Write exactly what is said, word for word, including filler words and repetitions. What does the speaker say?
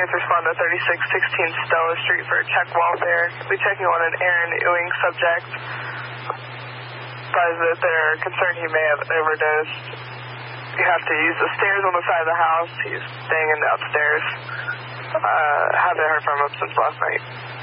units respond to thirty-six sixteen Stella Street for check welfare. We're checking on an Aaron Ewing subject. Advise that they're concerned he may have overdosed. You have to use the stairs on the side of the house. He's staying in the upstairs. Uh, haven't heard from him since last night.